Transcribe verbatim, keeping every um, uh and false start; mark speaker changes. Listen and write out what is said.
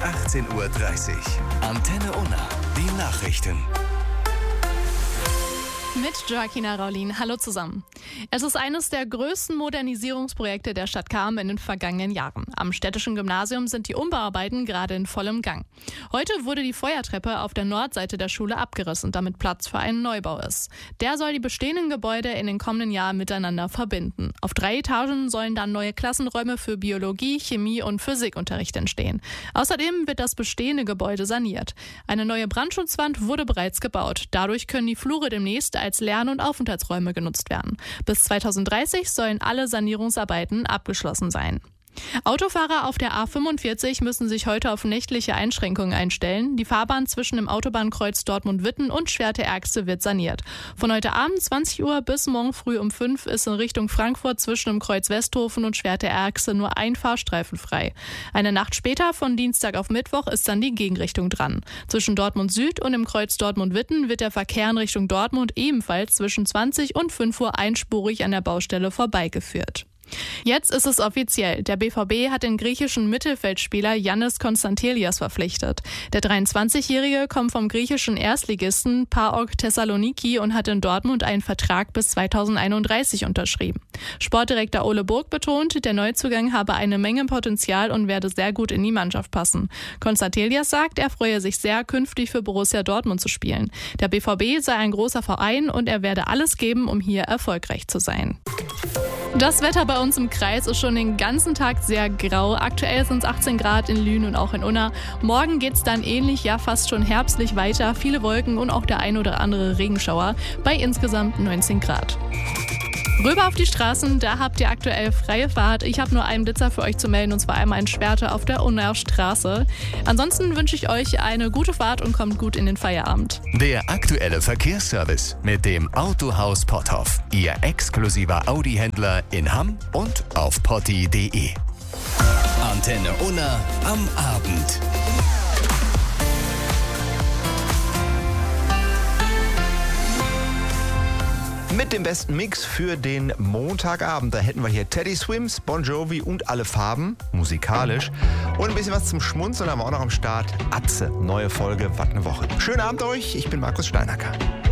Speaker 1: achtzehn Uhr dreißig. Antenne Unna, die Nachrichten.
Speaker 2: Mit Joaquina Raulin. Hallo zusammen. Es ist eines der größten Modernisierungsprojekte der Stadt Cham in den vergangenen Jahren. Am städtischen Gymnasium sind die Umbauarbeiten gerade in vollem Gang. Heute wurde die Feuertreppe auf der Nordseite der Schule abgerissen, damit Platz für einen Neubau ist. Der soll die bestehenden Gebäude in den kommenden Jahren miteinander verbinden. Auf drei Etagen sollen dann neue Klassenräume für Biologie, Chemie und Physikunterricht entstehen. Außerdem wird das bestehende Gebäude saniert. Eine neue Brandschutzwand wurde bereits gebaut. Dadurch können die Flure demnächst als Lern- und Aufenthaltsräume genutzt werden. Bis zweitausenddreißig sollen alle Sanierungsarbeiten abgeschlossen sein. Autofahrer auf der A fünfundvierzig müssen sich heute auf nächtliche Einschränkungen einstellen. Die Fahrbahn zwischen dem Autobahnkreuz Dortmund-Witten und Schwerte-Erxte wird saniert. Von heute Abend zwanzig Uhr bis morgen früh um fünf ist in Richtung Frankfurt zwischen dem Kreuz Westhofen und Schwerte-Erxte nur ein Fahrstreifen frei. Eine Nacht später, von Dienstag auf Mittwoch, ist dann die Gegenrichtung dran. Zwischen Dortmund Süd und dem Kreuz Dortmund-Witten wird der Verkehr in Richtung Dortmund ebenfalls zwischen zwanzig und fünf Uhr einspurig an der Baustelle vorbeigeführt. Jetzt ist es offiziell. Der B V B hat den griechischen Mittelfeldspieler Yannis Konstantelias verpflichtet. Der dreiundzwanzigjährige kommt vom griechischen Erstligisten PAOK Thessaloniki und hat in Dortmund einen Vertrag bis zweitausendeinunddreißig unterschrieben. Sportdirektor Ole Burg betont, der Neuzugang habe eine Menge Potenzial und werde sehr gut in die Mannschaft passen. Konstantelias sagt, er freue sich sehr, künftig für Borussia Dortmund zu spielen. Der B V B sei ein großer Verein und er werde alles geben, um hier erfolgreich zu sein. Das Wetter bei uns im Kreis ist schon den ganzen Tag sehr grau. Aktuell sind es achtzehn Grad in Lünen und auch in Unna. Morgen geht es dann ähnlich, ja fast schon herbstlich weiter. Viele Wolken und auch der ein oder andere Regenschauer bei insgesamt neunzehn Grad. Rüber auf die Straßen, da habt ihr aktuell freie Fahrt. Ich habe nur einen Blitzer für euch zu melden, und zwar einmal in Schwerte auf der Unnaer Straße. Ansonsten wünsche ich euch eine gute Fahrt und kommt gut in den Feierabend.
Speaker 1: Der aktuelle Verkehrsservice mit dem Autohaus Potthoff. Ihr exklusiver Audi-Händler in Hamm und auf potti punkt de. Antenne Unna am Abend.
Speaker 3: Mit dem besten Mix für den Montagabend. Da hätten wir hier Teddy Swims, Bon Jovi und alle Farben, musikalisch. Und ein bisschen was zum Schmunzeln haben wir auch noch am Start. Atze, neue Folge, was eine Woche. Schönen Abend euch, ich bin Markus Steinacker.